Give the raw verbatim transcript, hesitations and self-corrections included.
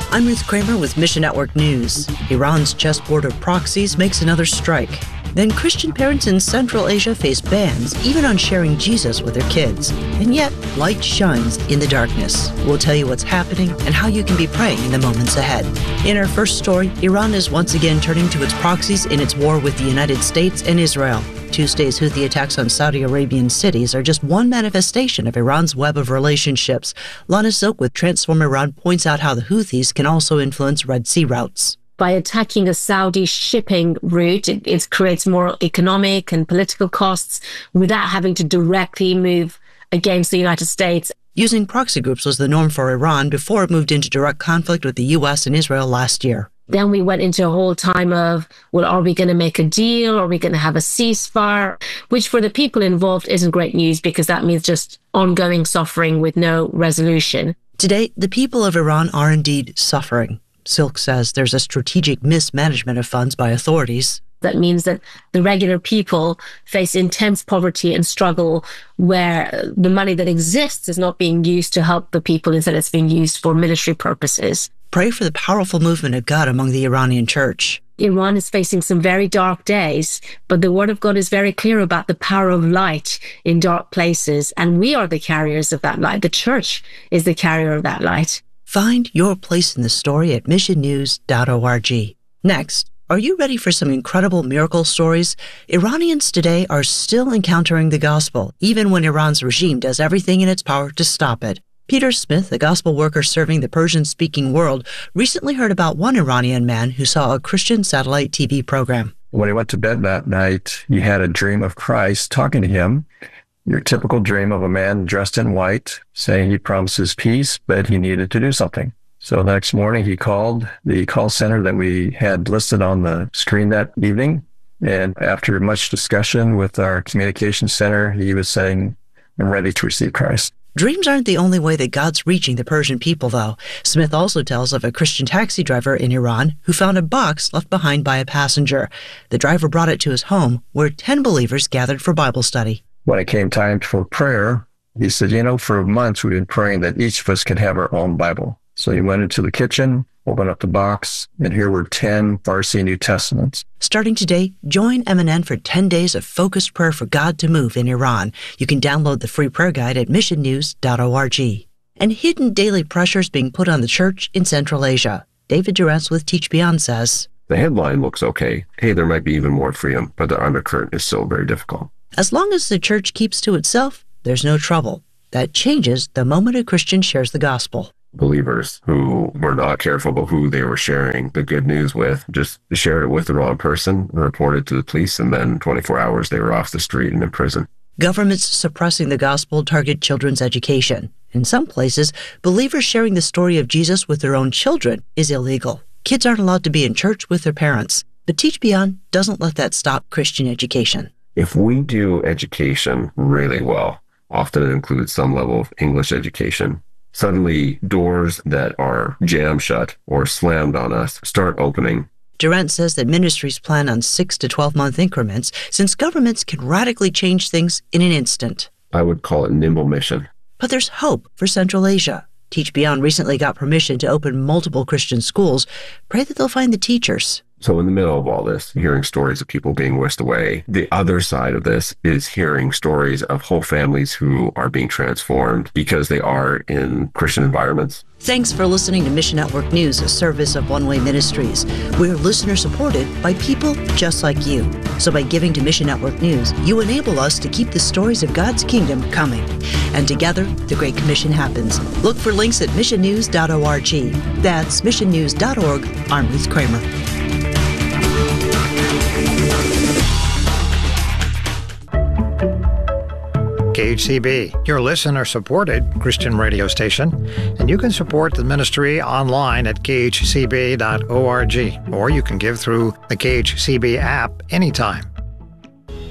I'm Ruth Kramer with Mission Network News. Iran's chessboard of proxies makes another strike. Then Christian parents in Central Asia face bans even on sharing Jesus with their kids. And yet, light shines in the darkness. We'll tell you what's happening and how you can be praying in the moments ahead. In our first story, Iran is once again turning to its proxies in its war with the United States and Israel. Tuesday's Houthi attacks on Saudi Arabian cities are just one manifestation of Iran's web of relationships. Lana Silk with Transform Iran points out how the Houthis can also influence Red Sea routes. By attacking a Saudi shipping route, it, it creates more economic and political costs without having to directly move against the United States. Using proxy groups was the norm for Iran before it moved into direct conflict with the U S and Israel last year. Then we went into a whole time of, well, are we going to make a deal? Are we going to have a ceasefire? Which for the people involved isn't great news because that means just ongoing suffering with no resolution. Today, the people of Iran are indeed suffering. Silk says there's a strategic mismanagement of funds by authorities. That means that the regular people face intense poverty and struggle where the money that exists is not being used to help the people, instead it's being used for military purposes. Pray for the powerful movement of God among the Iranian church. Iran is facing some very dark days, but the Word of God is very clear about the power of light in dark places, and we are the carriers of that light. The church is the carrier of that light. Find your place in the story at mission news dot org. Next, are you ready for some incredible miracle stories? Iranians today are still encountering the gospel, even when Iran's regime does everything in its power to stop it. Peter Smith, a gospel worker serving the Persian-speaking world, recently heard about one Iranian man who saw a Christian satellite T V program. When he went to bed that night, he had a dream of Christ talking to him. Your typical dream of a man dressed in white, saying he promises peace, but he needed to do something. So the next morning, he called the call center that we had listed on the screen that evening. And after much discussion with our communications center, he was saying, I'm ready to receive Christ. Dreams aren't the only way that God's reaching the Persian people, though. Smith also tells of a Christian taxi driver in Iran who found a box left behind by a passenger. The driver brought it to his home, where ten believers gathered for Bible study. When it came time for prayer, he said, you know, for months we've been praying that each of us could have our own Bible. So he went into the kitchen, opened up the box, and here were ten Farsi New Testaments. Starting today, join M N N for ten days of focused prayer for God to move in Iran. You can download the free prayer guide at mission news dot org. And hidden daily pressures being put on the church in Central Asia. David Durantz with Teach Beyond says, the headline looks okay. Hey, there might be even more freedom, but the undercurrent is still very difficult. As long as the church keeps to itself, there's no trouble. That changes the moment a Christian shares the gospel. Believers who were not careful about who they were sharing the good news with, just shared it with the wrong person, reported to the police, and then twenty-four hours they were off the street and in prison. Governments suppressing the gospel target children's education. In some places, believers sharing the story of Jesus with their own children is illegal. Kids aren't allowed to be in church with their parents. But Teach Beyond doesn't let that stop Christian education. If we do education really well, often it includes some level of English education, suddenly doors that are jammed shut or slammed on us start opening. Durant says that ministries plan on six to twelve month increments since governments can radically change things in an instant. I would call it nimble mission. But there's hope for Central Asia. Teach Beyond recently got permission to open multiple Christian schools. Pray that they'll find the teachers. So in the middle of all this, hearing stories of people being whisked away, the other side of this is hearing stories of whole families who are being transformed because they are in Christian environments. Thanks for listening to Mission Network News, a service of One Way Ministries. We're listener-supported by people just like you. So by giving to Mission Network News, you enable us to keep the stories of God's kingdom coming. And together, the Great Commission happens. Look for links at mission news dot org. That's mission news dot org. I'm Ruth Kramer. K H C B, your listener-supported Christian radio station, and you can support the ministry online at k h c b dot org, or you can give through the K H C B app anytime.